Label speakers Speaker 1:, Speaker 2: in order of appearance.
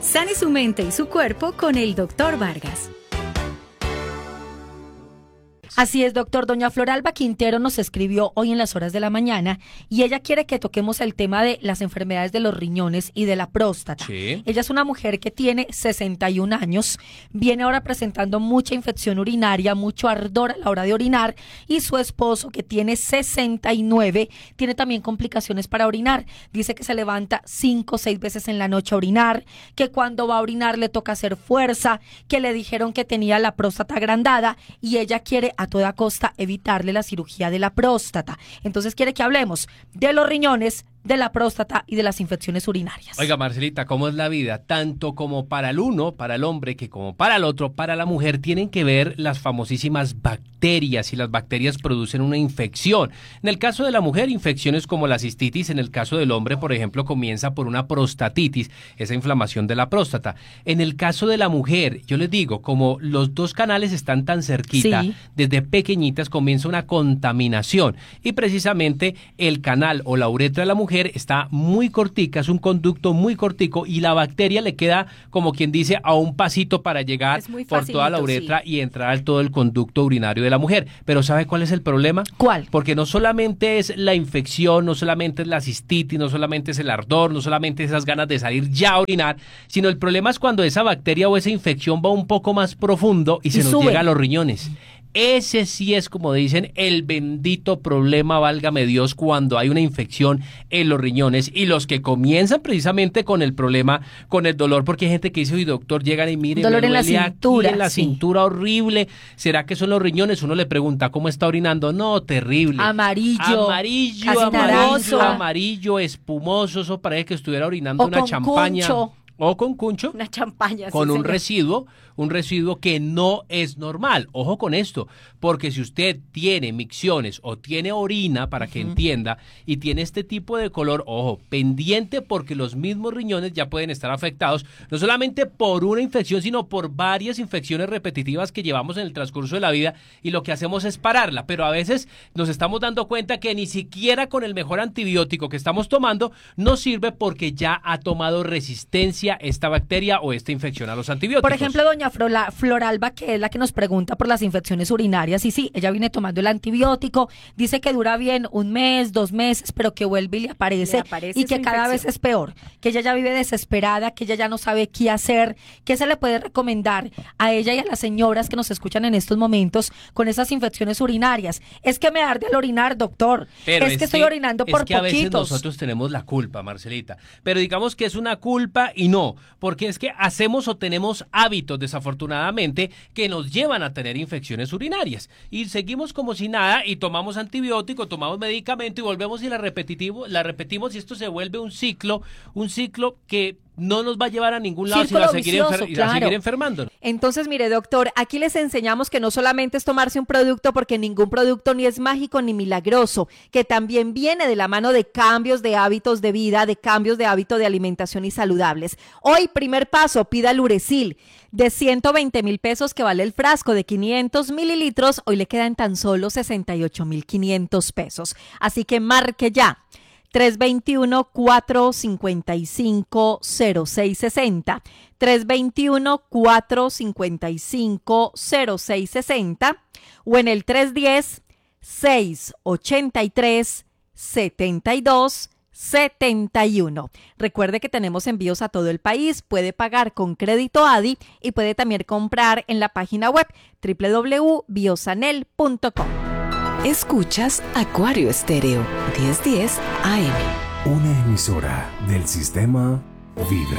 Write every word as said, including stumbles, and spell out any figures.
Speaker 1: Sane su mente y su cuerpo con el doctor Vargas.
Speaker 2: Así es, doctor. Doña Floralba Quintero nos escribió hoy en las horas de la mañana y ella quiere que toquemos el tema de las enfermedades de los riñones y de la próstata.
Speaker 3: Sí.
Speaker 2: Ella es una mujer que tiene sesenta y un años, viene ahora presentando mucha infección urinaria, mucho ardor a la hora de orinar, y su esposo, que tiene sesenta y nueve, tiene también complicaciones para orinar. Dice que se levanta cinco o seis veces en la noche a orinar, que cuando va a orinar le toca hacer fuerza, que le dijeron que tenía la próstata agrandada y ella quiere a toda costa evitarle la cirugía de la próstata. Entonces quiere que hablemos de los riñones, de la próstata y de las infecciones urinarias.
Speaker 3: Oiga, Marcelita, ¿cómo es la vida? Tanto como para el uno, para el hombre, que como para el otro, para la mujer, tienen que ver las famosísimas bacterias, y las bacterias producen una infección. En el caso de la mujer, infecciones como la cistitis. En el caso del hombre, por ejemplo, comienza por una prostatitis, esa inflamación de la próstata. En el caso de la mujer, yo les digo, como los dos canales están tan cerquita,
Speaker 2: Sí.
Speaker 3: desde pequeñitas comienza una contaminación, y precisamente el canal o la uretra de la mujer está muy cortica, es un conducto muy cortico, y la bacteria le queda, como quien dice, a un pasito para llegar
Speaker 2: Es muy
Speaker 3: por toda la
Speaker 2: facilito,
Speaker 3: uretra
Speaker 2: sí.
Speaker 3: y entrar al todo el conducto urinario de la mujer. Pero ¿sabe cuál es el problema?
Speaker 2: ¿Cuál?
Speaker 3: Porque no solamente es la infección, no solamente es la cistitis, no solamente es el ardor, no solamente esas ganas de salir ya a orinar, sino el problema es cuando esa bacteria o esa infección va un poco más profundo y se
Speaker 2: Y
Speaker 3: nos
Speaker 2: sube.
Speaker 3: llega a los riñones. Ese sí es, como dicen, el bendito problema, válgame Dios, cuando hay una infección en los riñones, y los que comienzan precisamente con el problema, con el dolor, porque hay gente que dice, oye, doctor, llegan y miren,
Speaker 2: Dolor
Speaker 3: me
Speaker 2: en la
Speaker 3: duele aquí,
Speaker 2: cintura,
Speaker 3: en la
Speaker 2: sí.
Speaker 3: cintura horrible, ¿será que son los riñones? Uno le pregunta, ¿cómo está orinando? No, terrible.
Speaker 2: Amarillo,
Speaker 3: Amarillo,
Speaker 2: casi
Speaker 3: amarillo,
Speaker 2: naranja.
Speaker 3: amarillo, espumoso, eso parece que estuviera orinando
Speaker 2: O
Speaker 3: una
Speaker 2: con
Speaker 3: champaña.
Speaker 2: cuncho.
Speaker 3: O con cuncho.
Speaker 2: Una champaña.
Speaker 3: Con
Speaker 2: sí,
Speaker 3: un
Speaker 2: señor.
Speaker 3: residuo, un residuo que no es normal. Ojo con esto, porque si usted tiene micciones o tiene orina, para que
Speaker 2: Ujú.
Speaker 3: entienda, y tiene este tipo de color, ojo, pendiente, porque los mismos riñones ya pueden estar afectados, no solamente por una infección, sino por varias infecciones repetitivas que llevamos en el transcurso de la vida, y lo que hacemos es pararla. Pero a veces nos estamos dando cuenta que ni siquiera con el mejor antibiótico que estamos tomando nos sirve, porque ya ha tomado resistencia esta bacteria o esta infección a los antibióticos.
Speaker 2: Por ejemplo, doña Frola- Floralba, que es la que nos pregunta por las infecciones urinarias, y sí, ella viene tomando el antibiótico, dice que dura bien un mes, dos meses, pero que vuelve y le aparece,
Speaker 4: Le aparece
Speaker 2: y que
Speaker 4: esa
Speaker 2: cada vez
Speaker 4: infección.
Speaker 2: es peor, que ella ya vive desesperada, que ella ya no sabe qué hacer. ¿Qué se le puede recomendar a ella y a las señoras que nos escuchan en estos momentos con esas infecciones urinarias? Es que me arde al orinar, doctor.
Speaker 3: Pero
Speaker 2: es, que estoy orinando
Speaker 3: es
Speaker 2: por
Speaker 3: que a veces
Speaker 2: poquitos.
Speaker 3: nosotros tenemos la culpa, Marcelita. Pero digamos que es una culpa y no, porque es que hacemos o tenemos hábitos, desafortunadamente, que nos llevan a tener infecciones urinarias. Y seguimos como si nada, y tomamos antibiótico, tomamos medicamento, y volvemos y la repetimos, la repetimos, y esto se vuelve un ciclo, un ciclo que no nos va a llevar a ningún lado, sino a
Speaker 2: Círculo
Speaker 3: seguir,
Speaker 2: vicioso,
Speaker 3: enfer- y a
Speaker 2: claro.
Speaker 3: seguir enfermándonos.
Speaker 4: Entonces, mire, doctor, aquí les enseñamos que no solamente es tomarse un producto, porque ningún producto ni es mágico ni milagroso, que también viene de la mano de cambios de hábitos de vida, de cambios de hábito de alimentación y saludables. Hoy, primer paso, pida el Uresil de ciento veinte mil pesos, que vale el frasco de quinientos mililitros. Hoy le quedan tan solo sesenta y ocho mil quinientos pesos. Así que marque ya. tres dos uno, cuatro cinco cinco, cero seis seis cero, tres dos uno, cuatro cinco cinco, cero seis seis cero o en el tres uno cero, seis ocho tres, siete dos siete uno. Recuerde que tenemos envíos a todo el país, puede pagar con crédito ADI y puede también comprar en la página web doble u doble u doble u punto biosanel punto com.
Speaker 1: Escuchas Acuario Estéreo, diez diez A M.
Speaker 5: Una emisora del sistema Vibra.